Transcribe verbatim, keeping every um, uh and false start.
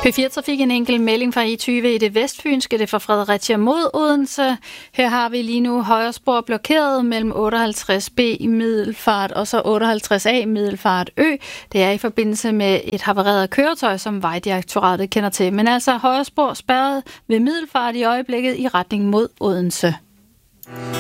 P fire Trafik, en enkelt melding fra E tyve i det vestfynske, det fra Fredericia mod Odense. Her har vi lige nu højre spor blokeret mellem otteoghalvtreds B i Middelfart og så otteoghalvtreds A i Middelfart Ø. Det er i forbindelse med et havareret køretøj, som Vejdirektoratet kender til. Men altså højre spor spærret ved Middelfart i øjeblikket i retning mod Odense.